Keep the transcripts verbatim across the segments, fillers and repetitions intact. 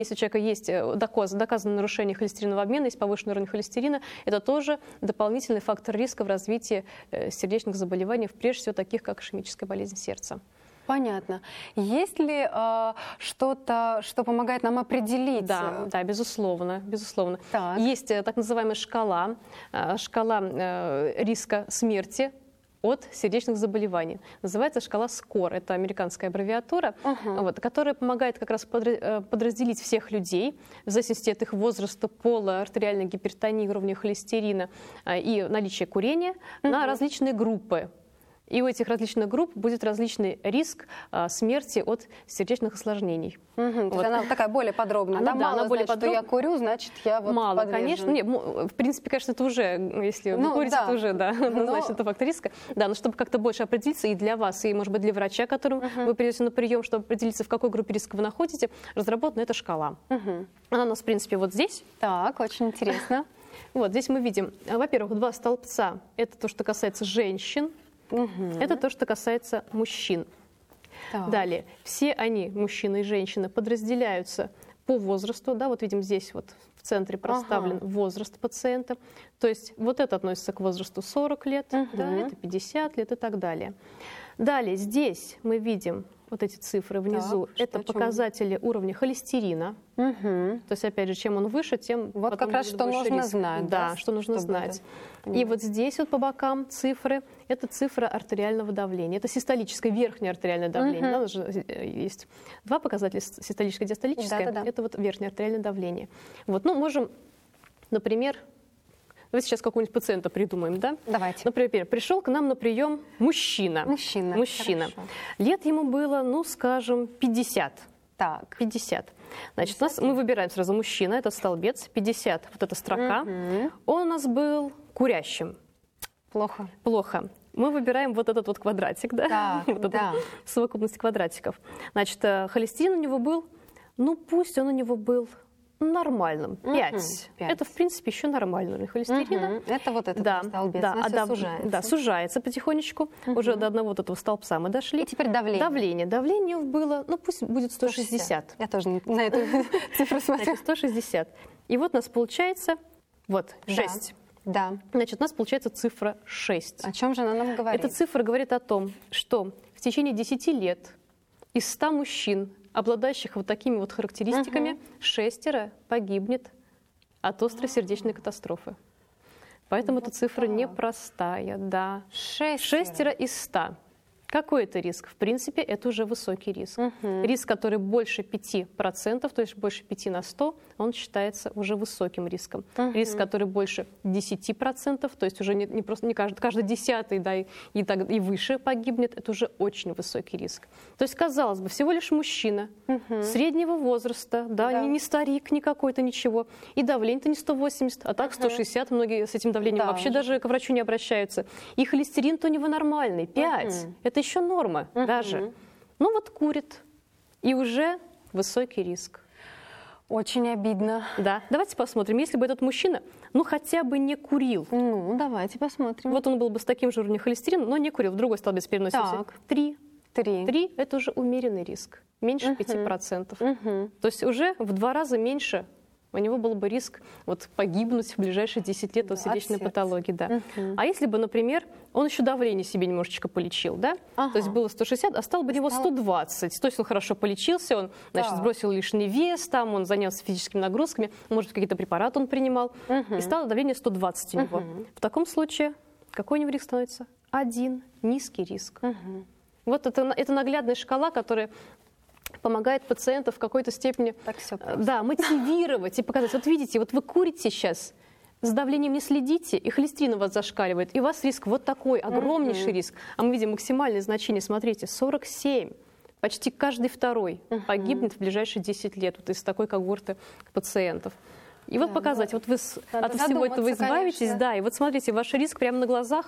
Если у человека есть доказ, доказанное нарушение холестеринового обмена, есть повышенный уровень холестерина, это тоже дополнительный фактор риска в развитии сердечных заболеваний, прежде всего таких, как ишемическая болезнь сердца. Понятно. Есть ли э, что-то, что помогает нам определить? Да, да, безусловно, безусловно. Так. Есть так называемая шкала, шкала э, риска смерти от сердечных заболеваний. Называется шкала скор. Это американская аббревиатура, uh-huh. вот, которая помогает как раз подразделить всех людей в зависимости от их возраста, пола, артериальной гипертонии, уровня холестерина и наличия курения uh-huh. на различные группы. И у этих различных групп будет различный риск а, смерти от сердечных осложнений. Угу, вот. То есть она такая более подробная. Она, да, да, мало она более значит, подроб... что я курю, значит, я вот Мало, подвержен. конечно. Нет, в принципе, конечно, это уже, если ну, вы курите, да. это уже, да, но... значит, это фактор риска. Да, но чтобы как-то больше определиться и для вас, и, может быть, для врача, которому uh-huh. вы придете на прием, чтобы определиться, в какой группе риска вы находитесь, разработана эта шкала. Uh-huh. Она у нас, в принципе, вот здесь. Так, очень интересно. Вот здесь мы видим, во-первых, два столбца. Это то, что касается женщин. Угу. Это то, что касается мужчин. Так. Далее, все они, мужчины и женщины, подразделяются по возрасту. Да, вот видим здесь вот в центре проставлен ага. возраст пациента. То есть вот это относится к возрасту сорок лет, угу. да, это пятьдесят лет и так далее. Далее, здесь мы видим вот эти цифры внизу. Так, это показатели уровня холестерина. Угу. То есть, опять же, чем он выше, тем вот как раз что нужно риск. знать. Да, да, что нужно знать. И вот здесь вот по бокам цифры, это цифра артериального давления. Это систолическое, верхнее артериальное давление. Угу. Да, есть два показателя, систолическое и диастолическое. Да, да, да. Это вот верхнее артериальное давление. Вот, ну, можем, например, давайте сейчас какого-нибудь пациента придумаем, да? Давайте. Например, пришел к нам на прием мужчина. Мужчина. Мужчина. Хорошо. Лет ему было, ну, скажем, пятьдесят. Так. пятьдесят. Значит, у нас, мы выбираем сразу мужчина, это столбец, пятьдесят, вот эта строка. Угу. Он у нас был курящим. Плохо. Плохо. Мы выбираем вот этот вот квадратик, да? Так, вот да. совокупность квадратиков. Значит, холестерин у него был, ну, пусть он у него был нормальным, пять. Угу, это, в принципе, еще нормальный холестерина. Угу. Это вот этот да, столбец, да, а да, сужается. Да, сужается потихонечку. Угу. Уже до одного вот этого столбца мы дошли. И теперь давление. Давление. Давление было, ну, пусть будет сто шестьдесят. Я тоже на эту цифру смотрю. сто шестьдесят. И вот у нас получается, вот, шесть. Да. Значит, у нас получается цифра шесть. О чем же она нам говорит? Эта цифра говорит о том, что в течение десяти лет из ста мужчин, обладающих вот такими вот характеристиками, uh-huh. шестеро погибнет от острой uh-huh. сердечной катастрофы. Поэтому вот эта цифра так. непростая, да. Шестеро. Шестеро из ста. Какой это риск? В принципе, это уже высокий риск. Uh-huh. Риск, который больше пяти процентов, то есть больше пяти на сто, он считается уже высоким риском. Uh-huh. Риск, который больше десяти процентов, то есть уже не, не просто не каждый, каждый десятый, да, и, и, так, и выше погибнет, это уже очень высокий риск. То есть, казалось бы, всего лишь мужчина, uh-huh. среднего возраста, да, да. Не, не старик, не какой-то, ничего. И давление-то не сто восемьдесят, а так uh-huh. сто шестьдесят. Многие с этим давлением да, вообще уже. даже к врачу не обращаются. И холестерин-то у него нормальный, пять. Uh-huh. Это еще норма uh-huh. даже. Ну вот курит. И уже высокий риск. Очень обидно. Да. Давайте посмотрим. Если бы этот мужчина, ну, хотя бы не курил. Ну, давайте посмотрим. Вот он был бы с таким же уровнем холестерина, но не курил. В другой столбец переносится. Так. Три. Три. Три – это уже умеренный риск. Меньше пяти процентов. Uh-huh. То есть уже в два раза меньше у него был бы риск вот, погибнуть в ближайшие десять лет от сердечной от патологии. Да. Uh-huh. А если бы, например, он еще давление себе немножечко полечил, да? Uh-huh. То есть было сто шестьдесят, а стало бы у него сто двадцать. То есть он хорошо полечился, он значит, сбросил лишний вес, там, он занялся физическими нагрузками, может, какие-то препараты он принимал, uh-huh. и стало давление сто двадцать у него. Uh-huh. В таком случае какой у него риск становится? Один. Низкий риск. Uh-huh. Вот это, это наглядная шкала, которая помогает пациенту в какой-то степени так все да, мотивировать и показать. Вот видите, вот вы курите сейчас, с давлением не следите, и холестерин у вас зашкаливает, и у вас риск вот такой, огромнейший uh-huh. риск. А мы видим максимальное значение, смотрите, сорок семь. Почти каждый второй uh-huh. погибнет в ближайшие десять лет вот из такой когорты пациентов. И да, вот показать, вот вы от всего этого избавитесь, конечно. Да, и вот смотрите, ваш риск прямо на глазах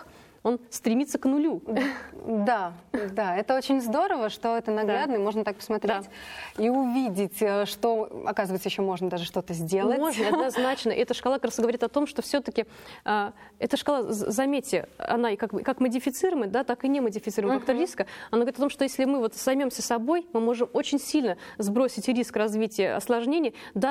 он стремится к нулю. Да, да, это очень здорово, что это наглядно, да. Можно так посмотреть да. и увидеть, что, оказывается, еще можно даже что-то сделать. Можно, однозначно. Эта шкала как раз говорит о том, что все-таки э, эта шкала, заметьте, она и как, как модифицируемая, да, так и не модифицируемая фактор риска. Она говорит о том, что если мы вот займемся собой, мы можем очень сильно сбросить риск развития осложнений.